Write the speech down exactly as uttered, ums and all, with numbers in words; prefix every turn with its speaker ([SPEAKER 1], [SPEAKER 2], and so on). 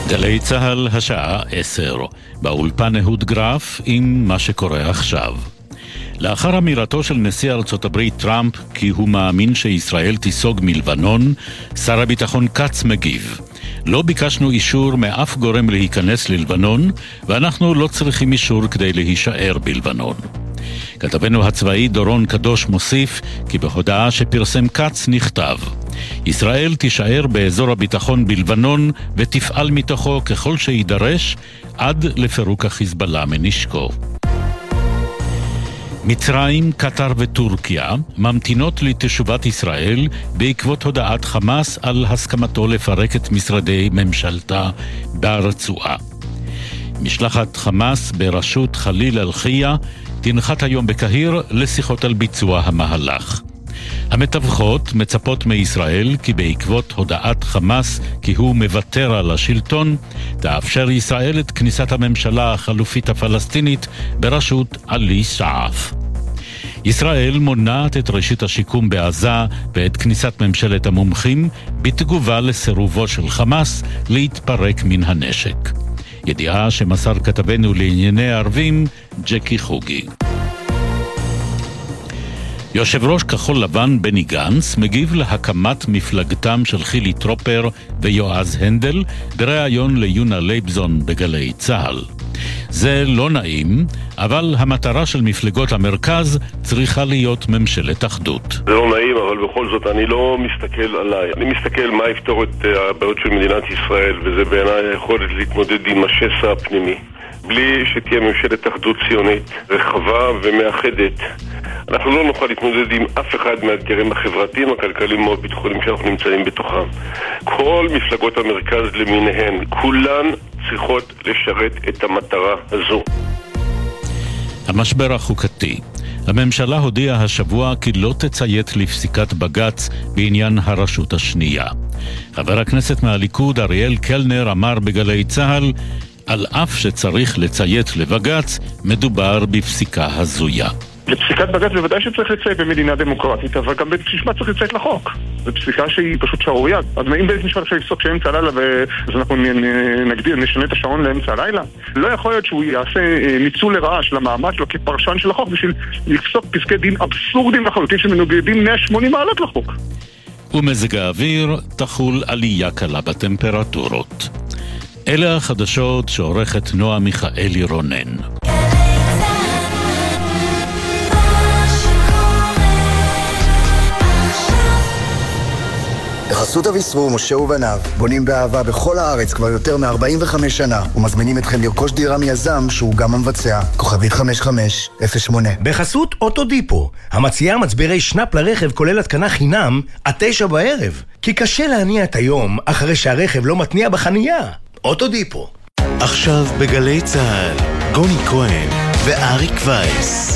[SPEAKER 1] גלי צהל השעה עשר, באולפן אהוד גרף עם מה שקורה עכשיו. לאחר אמירתו של נשיא ארצות הברית טראמפ כי הוא מאמין שישראל תיסוג מלבנון, שר הביטחון קץ מגיב. לא ביקשנו אישור מאף גורם להיכנס ללבנון, ואנחנו לא צריכים אישור כדי להישאר בלבנון. כתבנו הצבאי דורון קדוש מוסיף כי בהודעה שפרסם קץ נכתב: ישראל תישאר באזור הביטחון בלבנון ותפעל מתוכו ככל שידרש עד לפירוק החיזבאללה מנשקו. מצרים, קטר וטורקיה ממתינות לתשובת ישראל בעקבות הודעת חמאס על הסכמתו לפרק את משרדי ממשלתה ברצועה. משלחת חמאס בראשות חליל אל-חיה תנחת היום בקהיר לשיחות על ביצוע המהלך. המתווכות מצפות מישראל כי בעקבות הודעת חמאס כי הוא מוותר על השלטון, תאפשר ישראל את כניסת הממשלה החלופית הפלסטינית בראשות עלי סעף. ישראל מונעת את ראשית השיקום בעזה ואת כניסת ממשלת המומחים בתגובה לסירובו של חמאס להתפרק מן הנשק. ידיעה שמסר כתבנו לענייני ערבים ג'קי חוגי. יושב ראש כחול לבן בני גנץ מגיב להקמת מפלגתם של חילי טרופר ויועז הנדל בריאיון ליונה לייבזון בגלי צהל. זה לא נעים, אבל המטרה של מפלגות המרכז צריכה להיות ממשלת אחדות.
[SPEAKER 2] זה לא נעים, אבל בכל זאת אני לא מסתכל עליי. אני מסתכל מה יפתור את הבעיות של מדינת ישראל, וזה בעיניי היכולת להתמודד עם השסע הפנימי. בלי שתהיה ממשלת אחדות ציונית רחבה ומאחדת, אנחנו לא נוכל להתמודד עם אף אחד מהאתגרים החברתיים, הכלכליים או ביטחוניים שאנחנו נמצאים בתוכם. כל מפלגות המרכז למיניהן, כולן צריכות לשרת את המטרה הזו.
[SPEAKER 1] המשבר החוקתי. הממשלה הודיעה השבוע כי לא תציית לפסיקת בג"ץ בעניין הרשות השנייה. חבר הכנסת מהליכוד אריאל קלנר אמר בגלי צהל, על אף שצריך לציית לבג"ץ, מדובר בפסיקה הזויה.
[SPEAKER 3] לפסיקת בג"ץ בוודאי שצריך לציית במדינה דמוקרטית, אבל גם בית משפט צריך לציית לחוק. זו פסיקה שהיא פשוט שערורייה. אז אם בית משפט עכשיו יפסוק שאמצע הלילה, אז אנחנו נגדיר, נשנה את השעון לאמצע הלילה. לא יכול להיות שהוא יעשה ניצול לרעה של המעמד שלו כפרשן של החוק, בשביל לפסוק פסקי דין אבסורדים לחלוטין שמנוגדים מאה ושמונים מעלות לחוק.
[SPEAKER 1] ומזג האוויר תחול עלייה קלה בטמפרטורות. אלה החדשות שעורכת נועה מיכאלי רונן.
[SPEAKER 4] בחסות אביסרו, משה ובניו, בונים באהבה בכל הארץ כבר יותר מ-ארבעים וחמש שנה, ומזמינים אתכם לרכוש דירה מיזם שהוא גם המבצע. כוכבית חמש חמש אפס שמונה.
[SPEAKER 5] בחסות אוטודיפו, המציעה מצברי שנאפ לרכב כולל התקנה חינם עד תשע בערב, כי קשה להניע את היום אחרי שהרכב לא מתניע בחנייה. אוטודיפו.
[SPEAKER 6] עכשיו בגלי צהל, גוני כהן ואריק וייס.